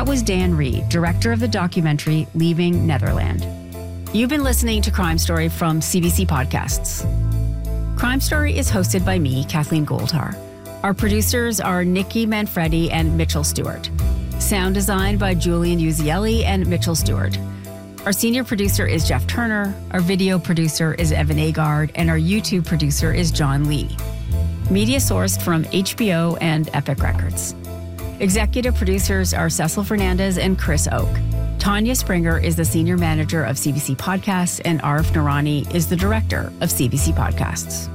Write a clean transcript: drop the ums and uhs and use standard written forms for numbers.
That was Dan Reed, director of the documentary Leaving Netherland. You've been listening to Crime Story from CBC Podcasts. Crime Story is hosted by me, Kathleen Goldhar. Our producers are Nikki Manfredi and Mitchell Stewart. Sound design by Julian Uzielli and Mitchell Stewart. Our senior producer is Jeff Turner, our video producer is Evan Agard, and our YouTube producer is John Lee. Media sourced from HBO and Epic Records. Executive producers are Cecil Fernandez and Chris Oak. Tanya Springer is the senior manager of CBC Podcasts, and Arif Noorani is the director of CBC Podcasts.